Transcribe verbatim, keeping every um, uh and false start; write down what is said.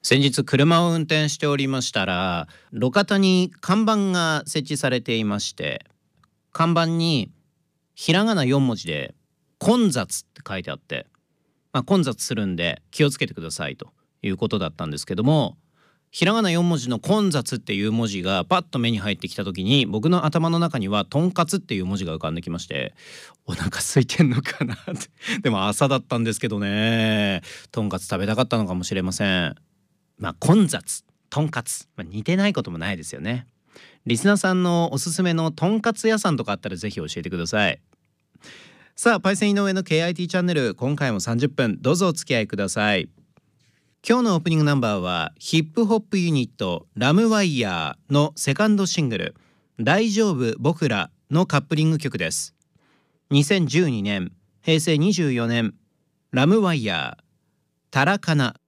先日車を運転しておりましたら、路肩に看板が設置されていまして、看板にひらがなよん文字で混雑って書いてあって、まあ、混雑するんで気をつけてくださいということだったんですけども、ひらがなよん文字の混雑っていう文字がパッと目に入ってきた時に、僕の頭の中にはとんかつっていう文字が浮かんできまして、お腹空いてんのかなってでも朝だったんですけどね、とんかつ食べたかったのかもしれません。まあ混雑、とんかつ、まあ、似てないこともないですよね。リスナーさんのおすすめのとんかつ屋さんとかあったらぜひ教えてください。さあ、パイセン井上の ケーアイティー チャンネル、今回もさんじゅっぷんどうぞお付き合いください。今日のオープニングナンバーはヒップホップユニットラムワイヤーのセカンドシングル大丈夫僕らのカップリング曲です。にせんじゅうにねん、へいせいにじゅうよねん、ラムワイヤータラカナ。